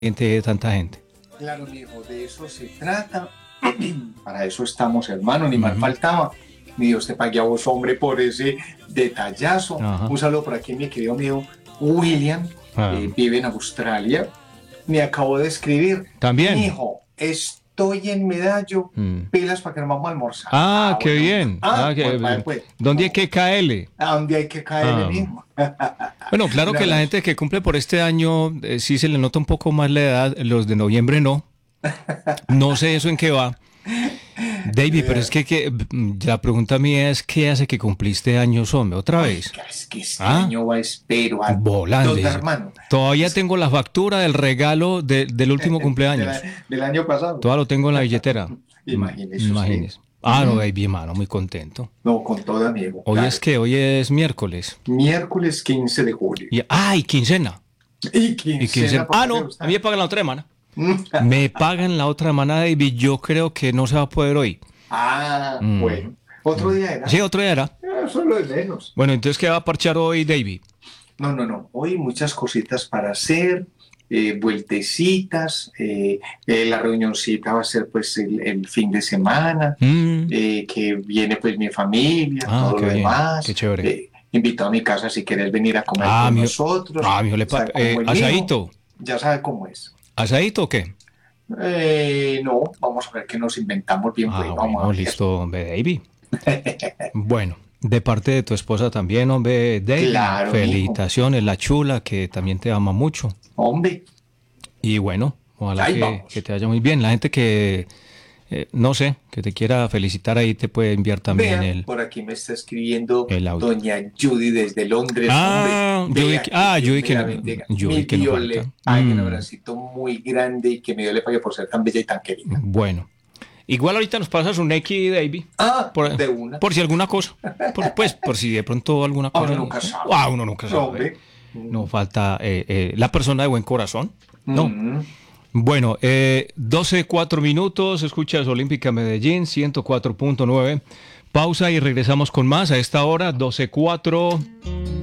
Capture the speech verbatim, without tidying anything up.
de tanta gente. Claro, mijo, de eso se trata. Para eso estamos, hermano, ni mal Ujú. faltaba. Mi Dios te pague a vos, hombre, por ese detallazo. Ajá. Un saludo por aquí, mi querido amigo William, Ah. eh, vive en Australia. Me acabo de escribir. También. Mijo, estoy en Medallo. Mm. Pilas para que nos vamos a almorzar. Ah, qué bueno. bien. Ah, Ah, que- pues, vaya, pues. ¿Dónde hay No, que caerle? ¿a dónde hay que caerle, Ah. mijo? Bueno, claro Un que la abrazo. gente que cumple por este año eh, sí se le nota un poco más la edad, los de noviembre no. No sé eso en qué va. David, pero es que, que mm, la pregunta mía es, ¿qué hace que cumpliste años, hombre? ¿Otra Ay, vez? es que este ¿Ah? año va, espero, a Volando. dos, hermano. Todavía tengo la factura del regalo de- del último Del, cumpleaños. a- del año pasado. Todavía lo tengo en la billetera. Imagínese Mm, usted. Imagínese. Ah, no, Mm. baby, hermano, muy contento. No, con todo, amigo. Hoy claro. es que, hoy es miércoles. Miércoles quince de julio. Y, ¡ay, quincena! Y quincena. Y quincena. por Ah, parte de no, usted. a mí me pagan la otra semana. Me pagan la otra semana, David. Yo creo que no se va a poder hoy. Ah, Mm. bueno. Otro día era. Sí, otro día era. Ah, Eso es lo de menos. Bueno, entonces, ¿qué va a parchar hoy, David? No, no, no. Hoy muchas cositas para hacer. Eh, vueltecitas. Eh, eh, la reunioncita va a ser pues el, el fin de semana. Mm. eh, que viene pues mi familia, Ah, todo qué lo bien, demás. qué chévere. Eh, invitado a mi casa si querés venir a comer Ah, con mi- nosotros. Ah, mijo, le pa- ¿Sabe cómo eh, es, mijo? ¿asadito? Ya sabe cómo es. ¿Asadito o qué? Eh, no, vamos a ver qué nos inventamos bien. Ah, pues, vamos bueno, a ver. listo, hombre, David. Bueno, de parte de tu esposa también, hombre, David. Claro, Felicitaciones, la chula, que también te ama mucho. Hombre, Y bueno, ojalá Ahí que, vamos. que te vaya muy bien. La gente que, eh, no sé, que te quiera felicitar ahí te puede enviar también vean, el... por aquí me está escribiendo el audio. doña Judy desde Londres. Ah, hombre. Judy Vea que- ah, Dios Judy me que la no- bendiga. Judy Mi que no Dios falta. le pague un Mm. abracito muy grande y que mi Dios le pague por ser tan bella y tan querida. Bueno, igual ahorita nos pasas un X, David. Ah, Por, de una. por si alguna cosa. Por, pues, por si de pronto alguna Ah, cosa. uno nunca sabe. Ah, uno nunca sabe. Hombre. No falta eh, eh, la persona de buen corazón. No. Mm. Bueno, eh, doce cuatro minutos, escuchas Olímpica Medellín, ciento cuatro punto nueve. Pausa y regresamos con más a esta hora, doce cuatro.